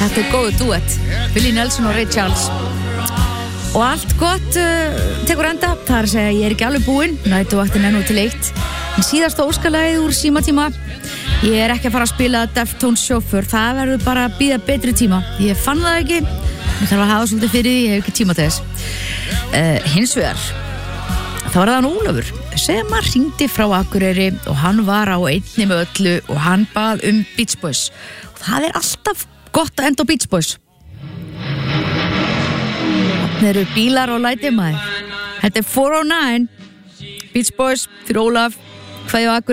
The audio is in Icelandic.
Þetta góðu duett, Willie Nelson og Ray Charles. Og allt gott tekur enda, það að segja ég ekki alveg búinn, nætuvaktin nú til 1. En síðasta óskalagið úr símatíma, ég ekki að fara að spila Deftones Chauffeur, það verður bara að bíða betri tíma. Ég fann það ekki, ég þarf að hafa svolítið fyrir því, ég hef ekki tíma til þess. Hins vegar, þá var það hann Ólafur sem að hringdi frá Akureyri og hann var á einni með öllu og hann bað Beach Boys. Og það alltaf gott að enda á Beach Boys. Það eru bílar og læti maður. Þetta 409 Beach Boys fyrir Ólaf, kveðja á Akureyri.